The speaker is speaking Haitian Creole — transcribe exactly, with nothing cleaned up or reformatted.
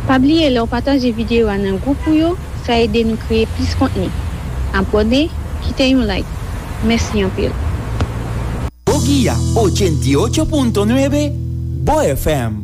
Pa bliye lò partaje vidéo nan groupe yo, ça aide nous créer plus contenu. Abonné, kite yon like. Merci en pile. Ogia ochenta y ocho punto nueve Bo F M.